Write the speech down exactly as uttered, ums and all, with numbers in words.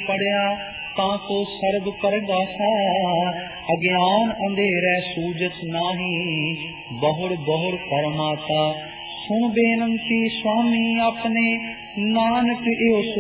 पढ़िया ताको सर्ब परगासा। अज्ञान अंधेरे सूझत नाही बहुड़ बहुड़ परमाता। सुन बेनंती स्वामी अपने नानक एओ